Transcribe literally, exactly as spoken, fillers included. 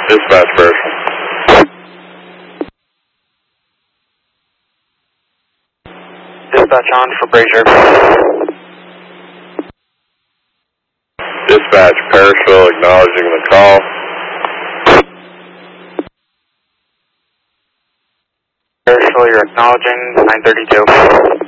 Dispatch first. Dispatch on for Brazier. Dispatch Parishville acknowledging the call. Parishville, you're acknowledging nine thirty-two.